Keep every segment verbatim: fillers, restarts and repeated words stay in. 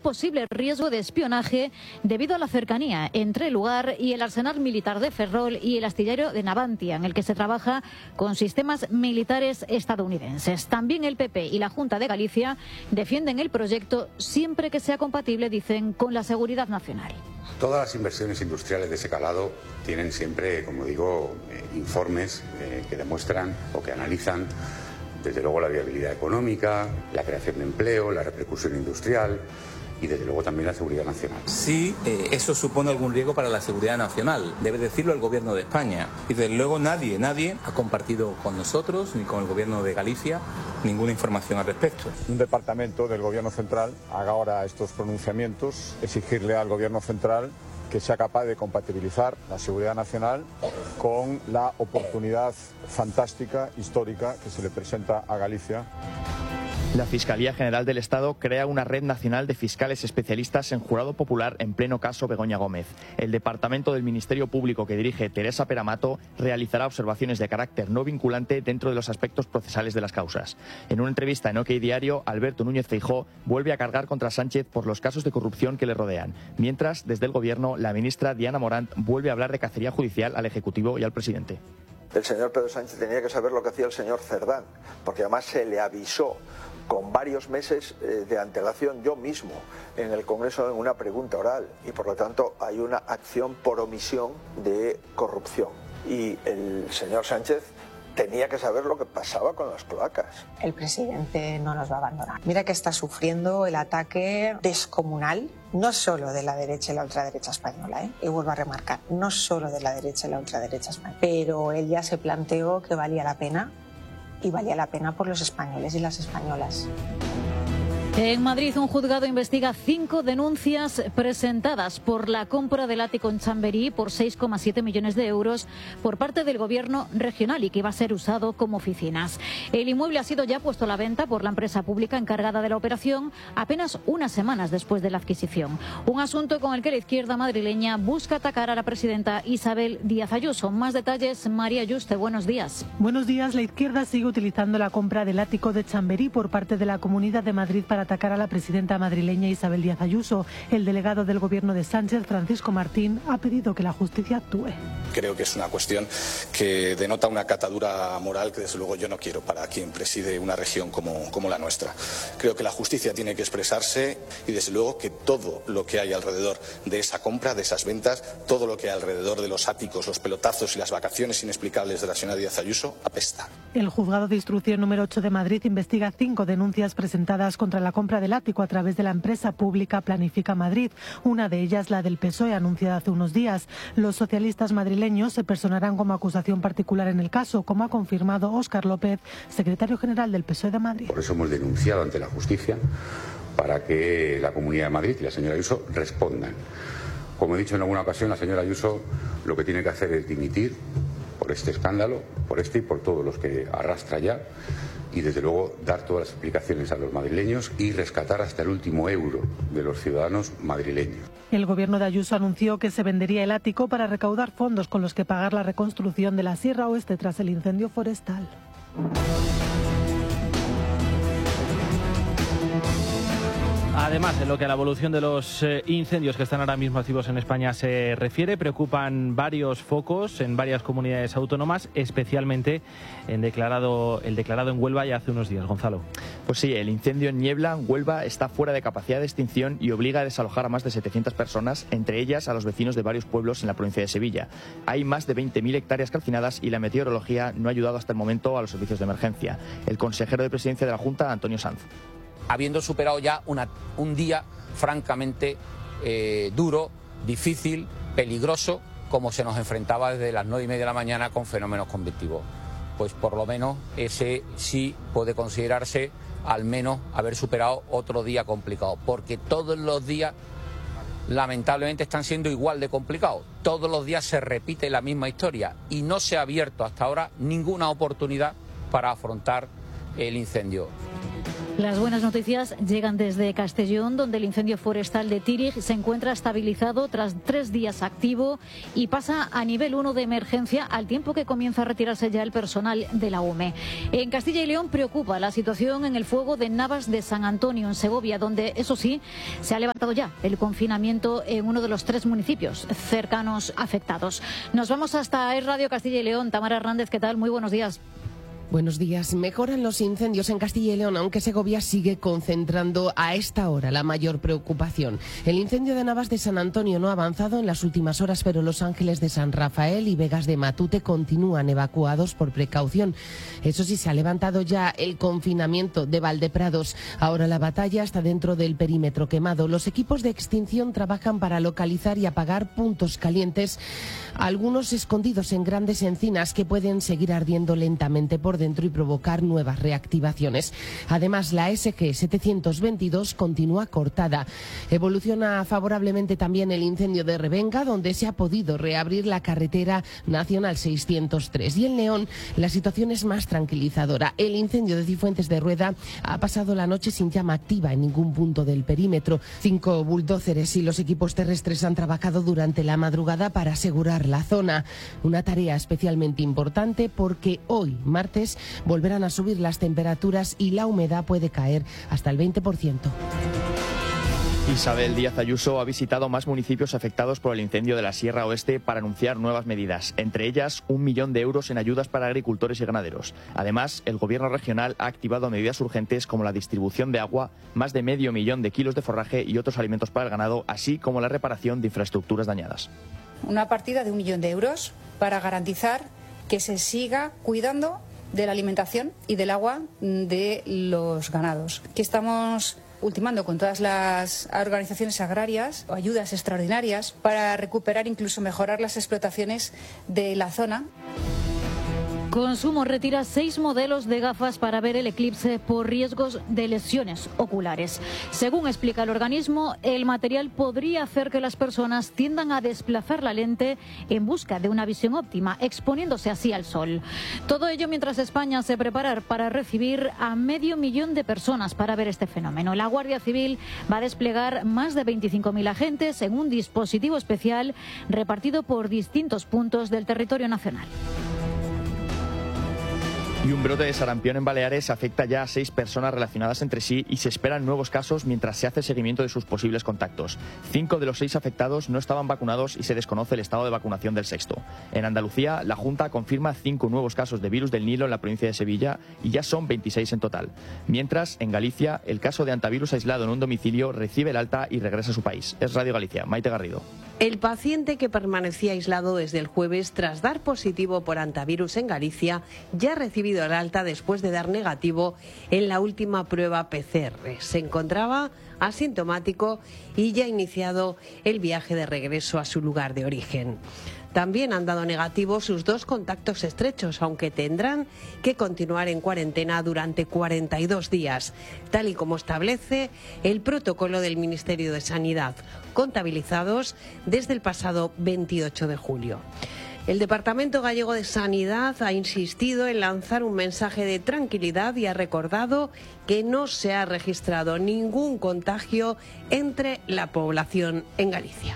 posible riesgo de espionaje debido a la cercanía entre el lugar y el arsenal militar de Ferrol y el astillero de Navantia, en el que se trabaja con sistemas militares estadounidenses. También el P P y la Junta de Galicia defienden el proyecto siempre que sea compatible, dicen, con la seguridad nacional. Todas las inversiones industriales de ese calado tienen siempre, como digo, eh, informes eh, que demuestran o que analizan desde luego la viabilidad económica, la creación de empleo, la repercusión industrial y desde luego también la seguridad nacional. Sí, eh, eso supone algún riesgo para la seguridad nacional, debe decirlo el Gobierno de España. Y desde luego nadie, nadie ha compartido con nosotros ni con el Gobierno de Galicia ninguna información al respecto. Un departamento del Gobierno central haga ahora estos pronunciamientos, exigirle al Gobierno central que sea capaz de compatibilizar la seguridad nacional con la oportunidad fantástica, histórica, que se le presenta a Galicia. La Fiscalía General del Estado crea una red nacional de fiscales especialistas en jurado popular en pleno caso Begoña Gómez. El departamento del Ministerio Público que dirige Teresa Peramato realizará observaciones de carácter no vinculante dentro de los aspectos procesales de las causas. En una entrevista en OK Diario, Alberto Núñez Feijóo vuelve a cargar contra Sánchez por los casos de corrupción que le rodean. Mientras, desde el Gobierno, la ministra Diana Morant vuelve a hablar de cacería judicial al Ejecutivo y al presidente. El señor Pedro Sánchez tenía que saber lo que hacía el señor Cerdán, porque además se le avisó con varios meses de antelación yo mismo en el Congreso en una pregunta oral, y por lo tanto hay una acción por omisión de corrupción, y el señor Sánchez tenía que saber lo que pasaba con las cloacas. El presidente no nos va a abandonar. Mira que está sufriendo el ataque descomunal, no solo de la derecha y la ultraderecha española, ¿eh? Y vuelvo a remarcar, no solo de la derecha y la ultraderecha española, pero él ya se planteó que valía la pena, y valía la pena por los españoles y las españolas. En Madrid, un juzgado investiga cinco denuncias presentadas por la compra del ático en Chamberí por seis coma siete millones de euros por parte del gobierno regional y que iba a ser usado como oficinas. El inmueble ha sido ya puesto a la venta por la empresa pública encargada de la operación apenas unas semanas después de la adquisición. Un asunto con el que la izquierda madrileña busca atacar a la presidenta Isabel Díaz Ayuso. Más detalles, María Yuste, buenos días. Buenos días. La izquierda sigue utilizando la compra del ático de Chamberí por parte de la Comunidad de Madrid para atacar a la presidenta madrileña Isabel Díaz Ayuso. El delegado del gobierno de Sánchez, Francisco Martín, ha pedido que la justicia actúe. Creo que es una cuestión que denota una catadura moral que desde luego yo no quiero para quien preside una región como, como la nuestra. Creo que la justicia tiene que expresarse y desde luego que todo lo que hay alrededor de esa compra, de esas ventas, todo lo que hay alrededor de los áticos, los pelotazos y las vacaciones inexplicables de la señora Díaz Ayuso apesta. El juzgado de instrucción número ocho de Madrid investiga cinco denuncias presentadas contra la compra del ático a través de la empresa pública Planifica Madrid. Una de ellas, la del P S O E, anunciada hace unos días. Los socialistas madrileños se personarán como acusación particular en el caso, como ha confirmado Óscar López, secretario general del P S O E de Madrid. Por eso hemos denunciado ante la justicia para que la Comunidad de Madrid y la señora Ayuso respondan. Como he dicho en alguna ocasión, la señora Ayuso lo que tiene que hacer es dimitir por este escándalo, por este y por todos los que arrastra ya, y desde luego dar todas las explicaciones a los madrileños y rescatar hasta el último euro de los ciudadanos madrileños. El gobierno de Ayuso anunció que se vendería el ático para recaudar fondos con los que pagar la reconstrucción de la Sierra Oeste tras el incendio forestal. Además, en lo que a la evolución de los eh, incendios que están ahora mismo activos en España se refiere, preocupan varios focos en varias comunidades autónomas, especialmente en declarado, el declarado en Huelva ya hace unos días. Gonzalo. Pues sí, el incendio en Niebla, en Huelva, está fuera de capacidad de extinción y obliga a desalojar a más de setecientas personas, entre ellas a los vecinos de varios pueblos en la provincia de Sevilla. Hay más de veinte mil hectáreas calcinadas y la meteorología no ha ayudado hasta el momento a los servicios de emergencia. El consejero de Presidencia de la Junta, Antonio Sanz. Habiendo superado ya una, un día francamente eh, duro, difícil, peligroso, como se nos enfrentaba desde las nueve y media de la mañana con fenómenos convectivos. Pues por lo menos ese sí puede considerarse al menos haber superado otro día complicado, porque todos los días lamentablemente están siendo igual de complicados. Todos los días se repite la misma historia y no se ha abierto hasta ahora ninguna oportunidad para afrontar el incendio. Las buenas noticias llegan desde Castellón, donde el incendio forestal de Tírig se encuentra estabilizado tras tres días activo y pasa a nivel uno de emergencia al tiempo que comienza a retirarse ya el personal de la U M E. En Castilla y León preocupa la situación en el fuego de Navas de San Antonio, en Segovia, donde, eso sí, se ha levantado ya el confinamiento en uno de los tres municipios cercanos afectados. Nos vamos hasta Es Radio Castilla y León. Tamara Hernández, ¿qué tal? Muy buenos días. Buenos días. Mejoran los incendios en Castilla y León, aunque Segovia sigue concentrando a esta hora la mayor preocupación. El incendio de Navas de San Antonio no ha avanzado en las últimas horas, pero Los Ángeles de San Rafael y Vegas de Matute continúan evacuados por precaución. Eso sí, se ha levantado ya el confinamiento de Valdeprados. Ahora la batalla está dentro del perímetro quemado. Los equipos de extinción trabajan para localizar y apagar puntos calientes, algunos escondidos en grandes encinas que pueden seguir ardiendo lentamente por dentro y provocar nuevas reactivaciones. Además, la S G setecientos veintidós continúa cortada. Evoluciona favorablemente también el incendio de Revenga, donde se ha podido reabrir la carretera nacional seiscientos tres. Y en León la situación es más tranquilizadora. El incendio de Cifuentes de Rueda ha pasado la noche sin llama activa en ningún punto del perímetro. Cinco bulldóceres y los equipos terrestres han trabajado durante la madrugada para asegurar la zona. Una tarea especialmente importante porque hoy, martes, volverán a subir las temperaturas y la humedad puede caer hasta el veinte por ciento. Isabel Díaz Ayuso ha visitado más municipios afectados por el incendio de la Sierra Oeste para anunciar nuevas medidas, entre ellas un millón de euros en ayudas para agricultores y ganaderos. Además, el gobierno regional ha activado medidas urgentes como la distribución de agua, más de medio millón de kilos de forraje y otros alimentos para el ganado, así como la reparación de infraestructuras dañadas. Una partida de un millón de euros para garantizar que se siga cuidando de la alimentación y del agua de los ganados. Que estamos ultimando con todas las organizaciones agrarias ayudas extraordinarias para recuperar, incluso mejorar las explotaciones de la zona. Consumo retira seis modelos de gafas para ver el eclipse por riesgos de lesiones oculares. Según explica el organismo, el material podría hacer que las personas tiendan a desplazar la lente en busca de una visión óptima, exponiéndose así al sol. Todo ello mientras España se prepara para recibir a medio millón de personas para ver este fenómeno. La Guardia Civil va a desplegar más de veinticinco mil agentes en un dispositivo especial repartido por distintos puntos del territorio nacional. Y un brote de sarampión en Baleares afecta ya a seis personas relacionadas entre sí y se esperan nuevos casos mientras se hace seguimiento de sus posibles contactos. Cinco de los seis afectados no estaban vacunados y se desconoce el estado de vacunación del sexto. En Andalucía, la Junta confirma cinco nuevos casos de virus del Nilo en la provincia de Sevilla y ya son veintiséis en total. Mientras, en Galicia, el caso de antivirus aislado en un domicilio recibe el alta y regresa a su país. Es Radio Galicia. Maite Garrido. El paciente que permanecía aislado desde el jueves tras dar positivo por antivirus en Galicia ya ha recibido el alta después de dar negativo en la última prueba P C R. Se encontraba asintomático y ya ha iniciado el viaje de regreso a su lugar de origen. También han dado negativo sus dos contactos estrechos, aunque tendrán que continuar en cuarentena durante cuarenta y dos días, tal y como establece el protocolo del Ministerio de Sanidad, contabilizados desde el pasado veintiocho de julio. El Departamento Gallego de Sanidad ha insistido en lanzar un mensaje de tranquilidad y ha recordado que no se ha registrado ningún contagio entre la población en Galicia.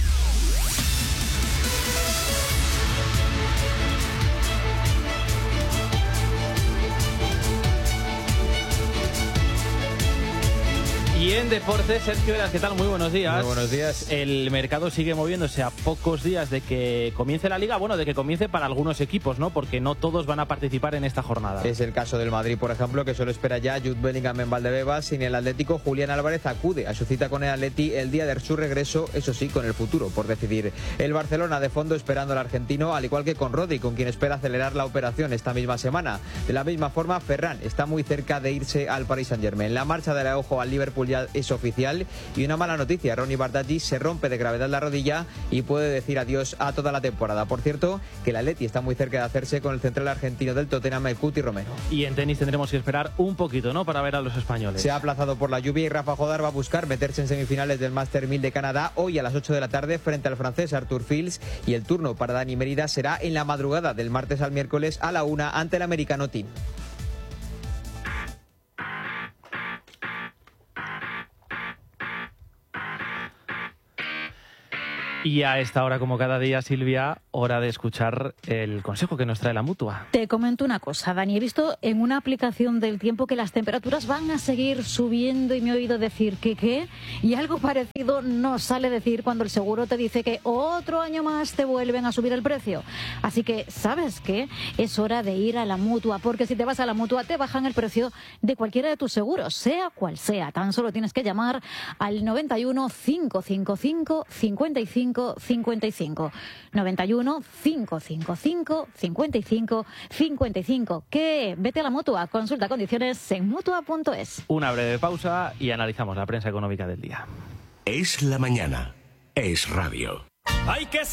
Y en deportes, Sergio Heras, ¿qué tal? Muy buenos días. Muy buenos días. El mercado sigue moviéndose a pocos días de que comience la Liga, bueno, de que comience para algunos equipos, ¿no? Porque no todos van a participar en esta jornada. Es el caso del Madrid, por ejemplo, que solo espera ya Jude Bellingham en Valdebebas. Sin el Atlético, Julián Álvarez acude a su cita con el Atleti el día de su regreso, eso sí, con el futuro por decidir. El Barcelona de fondo esperando al argentino, al igual que con Rodri, con quien espera acelerar la operación esta misma semana. De la misma forma, Ferran está muy cerca de irse al Paris Saint-Germain. La marcha de Araujo al Liverpool ya es oficial. Y una mala noticia, Ronnie Bardghji se rompe de gravedad la rodilla y puede decir adiós a toda la temporada. Por cierto, que el Atleti está muy cerca de hacerse con el central argentino del Tottenham, el Cuti Romero. Y en tenis tendremos que esperar un poquito, ¿no?, para ver a los españoles. Se ha aplazado por la lluvia y Rafa Jodar va a buscar meterse en semifinales del Master mil de Canadá hoy a las ocho de la tarde frente al francés Arthur Fields, y el turno para Dani Mérida será en la madrugada del martes al miércoles a la una ante el americano Team. Y a esta hora, como cada día, Silvia, hora de escuchar el consejo que nos trae la Mutua. Te comento una cosa, Dani. He visto en una aplicación del tiempo que las temperaturas van a seguir subiendo y me he oído decir que qué. Y algo parecido nos sale decir cuando el seguro te dice que otro año más te vuelven a subir el precio. Así que, ¿sabes qué? Es hora de ir a la Mutua, porque si te vas a la Mutua te bajan el precio de cualquiera de tus seguros, sea cual sea. Tan solo tienes que llamar al noventa y uno, cinco cinco cinco, cincuenta y cinco cincuenta y cinco. noventa y uno, cinco cinco cinco, cincuenta y cinco cincuenta y cinco. ¿Qué? Vete a la Mutua, consulta condiciones en mutua punto es. Una breve pausa y analizamos la prensa económica del día. Es la mañana. Es radio. Hay que